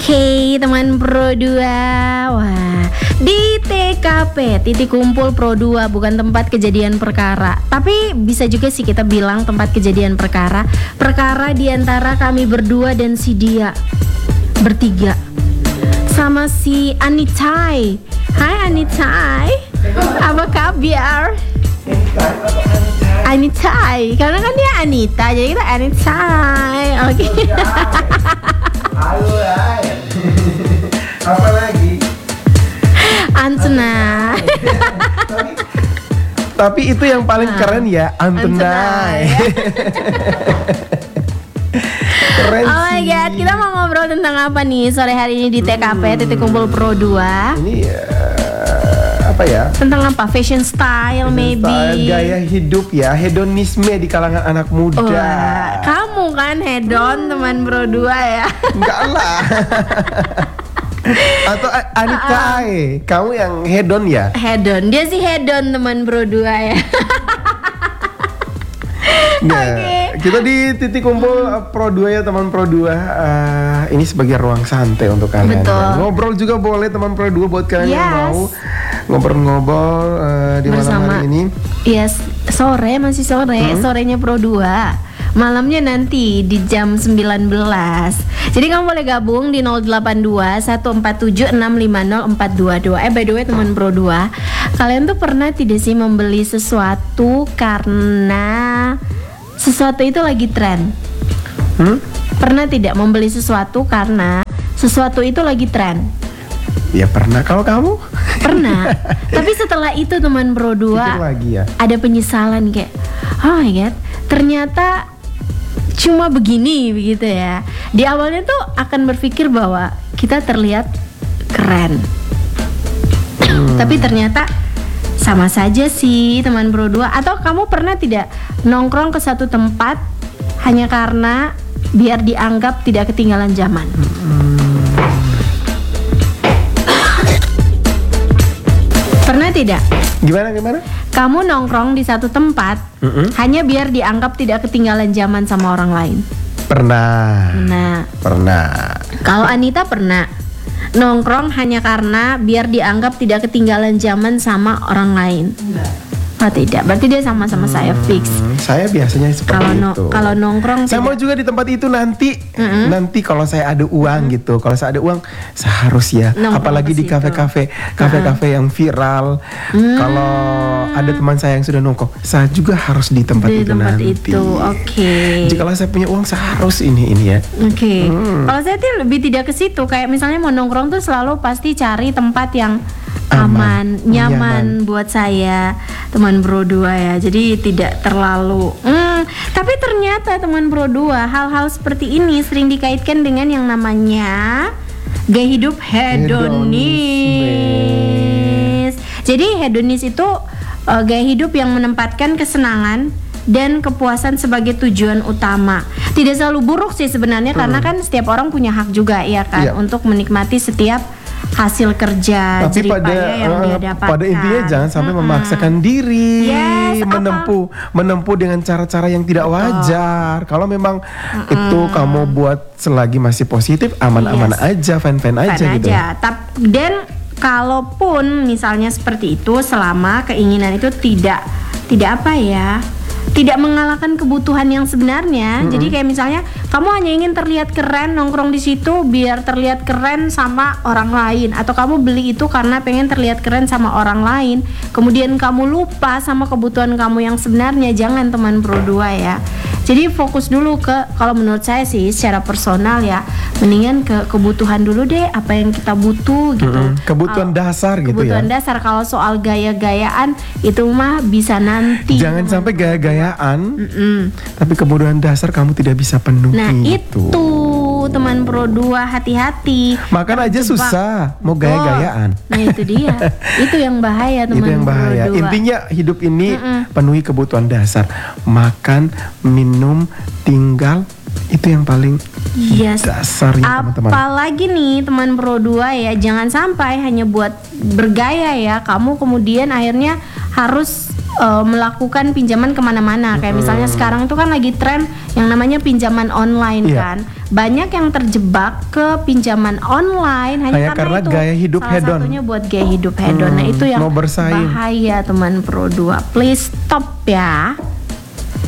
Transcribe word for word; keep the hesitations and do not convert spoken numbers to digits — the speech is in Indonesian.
Oke, teman Pro dua. Wah, di T K P, titik kumpul Pro dua, bukan tempat kejadian perkara. Tapi bisa juga sih kita bilang tempat kejadian perkara. Perkara diantara kami berdua dan si dia bertiga sama si Anitai. Hai Anitai, apa kabar? Anitai, karena kan dia Anita, jadi kita Anitai. Oke. Okay. Halo, hai. Apa lagi? Antena. tapi, tapi itu yang paling nah, keren ya, Antenai. Keren oh my god, kita mau ngobrol tentang apa nih sore hari ini di T K P, hmm. titik kumpul Pro dua. Ini uh, apa ya? Tentang apa? Fashion style, Fashion maybe style, gaya hidup ya, hedonisme di kalangan anak muda. Wah, kamu kan hedon, hmm. teman Pro dua ya? Enggak lah. Atau Anita, uh, kamu yang hedon ya? Hedon, dia sih hedon teman Pro dua ya. Nah, okay. Kita di titik kumpul uh, Pro dua ya teman Pro dua. Uh, ini sebagai ruang santai untuk kalian. Betul. Ngobrol juga boleh teman Pro dua buat kalian yes. yang mau ngobrol-ngobrol uh, di malam hari ini. Yes, sore masih sore, hmm? sorenya Pro dua. Malamnya nanti di jam sembilan belas. Jadi kamu boleh gabung di nol delapan dua satu empat tujuh enam lima nol empat dua dua. Eh by the way teman Pro dua, kalian tuh pernah tidak sih membeli sesuatu karena sesuatu itu lagi tren? Hmm? Pernah tidak membeli sesuatu karena sesuatu itu lagi tren? Ya pernah. Kalau kamu? Pernah. Tapi setelah itu teman Pro dua lagi ya? Ada penyesalan kayak, oh my god, ternyata cuma begini begitu ya. Di awalnya tuh akan berpikir bahwa kita terlihat keren, hmm. tapi ternyata sama saja sih teman Pro dua. Atau kamu pernah tidak nongkrong ke satu tempat hanya karena biar dianggap tidak ketinggalan zaman? Hmm. Pernah tidak? Gimana gimana? Kamu nongkrong di satu tempat mm-hmm. hanya biar dianggap tidak ketinggalan zaman sama orang lain. Pernah. Nah, pernah. Kalau Anita pernah nongkrong hanya karena biar dianggap tidak ketinggalan zaman sama orang lain. Enggak. Oh tidak, berarti dia sama-sama hmm, saya fix. Saya biasanya seperti kalo no, itu. Kalau nongkrong saya tidak. Mau juga di tempat itu nanti, mm-hmm. nanti kalau saya ada uang mm-hmm. gitu. Kalau saya ada uang, saya harus ya. Nongkrong apalagi di kafe-kafe, kafe-kafe uh-huh. yang viral. Mm. Kalau ada teman saya yang sudah nongkrong, saya juga harus di tempat di itu tempat nanti. Itu, oke. Okay. Jika saya punya uang, saya harus ini ini ya. Oke. Okay. Hmm. Kalau saya tuh lebih tidak ke situ. Kayak misalnya mau nongkrong tuh selalu pasti cari tempat yang aman, aman nyaman, nyaman buat saya teman Pro dua ya. Jadi tidak terlalu hmm, tapi ternyata teman Pro dua, hal-hal seperti ini sering dikaitkan dengan yang namanya gaya hidup hedonis. Jadi hedonis itu uh, gaya hidup yang menempatkan kesenangan dan kepuasan sebagai tujuan utama. Tidak selalu buruk sih sebenarnya, hmm. karena kan setiap orang punya hak juga ya kan, yeah. untuk menikmati setiap hasil kerja, tapi pada yang uh, dia dapatkan. Pada intinya jangan sampai hmm. memaksakan diri, yes, menempuh apa? menempuh dengan cara-cara yang tidak Betul. wajar. Kalau memang hmm. itu kamu buat selagi masih positif, aman-aman yes. aja, fan-fan aja, aja gitu. Tapi dan kalaupun misalnya seperti itu, selama keinginan itu tidak tidak apa ya, tidak mengalahkan kebutuhan yang sebenarnya. Mm-hmm. Jadi kayak misalnya kamu hanya ingin terlihat keren nongkrong di situ biar terlihat keren sama orang lain, atau kamu beli itu karena pengen terlihat keren sama orang lain, kemudian kamu lupa sama kebutuhan kamu yang sebenarnya. Jangan teman Pro dua ya. Jadi fokus dulu ke, kalau menurut saya sih secara personal ya, mendingan ke kebutuhan dulu deh, apa yang kita butuh gitu. Mm-hmm. Kebutuhan uh, dasar gitu kebutuhan ya. Kebutuhan dasar. Kalau soal gaya-gayaan itu mah bisa nanti. Jangan sampai gaya-gayaan, mm-mm. tapi kebutuhan dasar kamu tidak bisa penuhi. Nah gitu. Itu teman Pro dua, hati-hati. Makan aja Jebak. susah, mau gaya-gayaan. Oh, nah itu dia. Itu yang bahaya teman Pro dua. Itu yang bahaya. Intinya hidup ini Mm-mm. penuhi kebutuhan dasar. Makan, minum, tinggal, itu yang paling yes. dasarnya teman-teman. Apalagi nih teman Pro dua ya, jangan sampai hanya buat bergaya ya, kamu kemudian akhirnya harus uh, melakukan pinjaman kemana-mana. Kayak hmm. misalnya sekarang itu kan lagi tren yang namanya pinjaman online yeah. kan. banyak yang terjebak ke pinjaman online hanya, Hanya karena, karena itu gaya hidup salah hedon. satunya buat gaya hidup hedon. Hmm, Nah itu yang mau bersaing. bahaya teman Pro dua. Please stop ya.